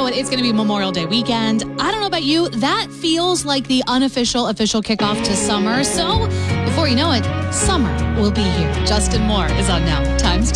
know what? It's going to be Memorial Day weekend. I don't know about you. That feels like the official kickoff to summer. So before you know it, summer will be here. Justin Moore is on now. Times